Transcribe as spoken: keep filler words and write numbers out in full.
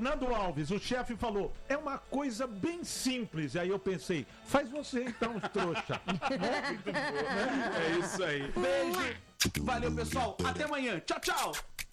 Fernando Alves, o chefe, falou, é uma coisa bem simples. E aí eu pensei, faz você então, trouxa. É isso aí. Beijo. Valeu, pessoal. Até amanhã. Tchau, tchau.